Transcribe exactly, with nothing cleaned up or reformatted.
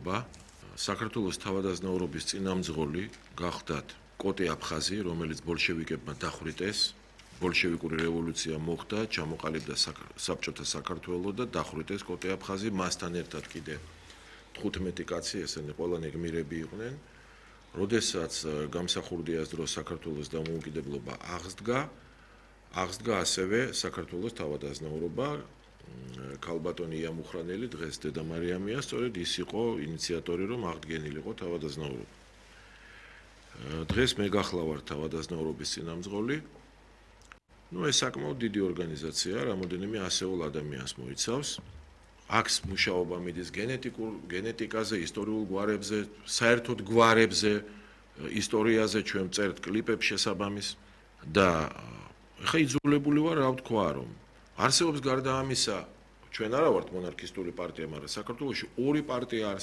მადლობა. საქართველოს თავადაზნაურობის წინამძღოლი გახდათ კოტე აფხაზი, რომელიც ბოლშევიკებმა დახვრიტეს. ბოლშევიკური რევოლუცია მოხდა, ჩამოყალიბდა საბჭოთა საქართველო და დახვრიტეს კოტე აფხაზი, მასთან ერთად კიდე თხუთმეტი კაცი, ესენი ყველანი გმირები იყვნენ. როდესაც გამსახურდიას დროს საქართველოს დამოუკიდებლობა აღსდგა, აღსდგა ასევე საქართველოს თავადაზნაურობა. ქალბატონი იამუხრანელი დღეს დედა მარიამია, სწორედ ის იყო ინიციატორი, რომ აღდგენილიყო თავადაზნაურობა. დღეს მე გახლავართ თავადაზნაურობის წინამძღოლი. ნუ ეს საკმაოდ დიდი ორგანიზაცია, რამოდენიმე ასეულ ადამიანს მოიცავს. აქვს მუშაობა მიდის გენეტიკურ გენეტიკაზე, ისტორიულ გვარებზე, საერთოდ გვარებზე, ისტორიაზე ჩვენ წერთ კლიპებს შესაბამის და ეხა იძულებული ვარ რა ვთქვა, რომ არსებობს გარდა ამისა, ჩვენ არა ვართ მონარქისტული პარტია, მაგრამ საქართველოში ორი პარტია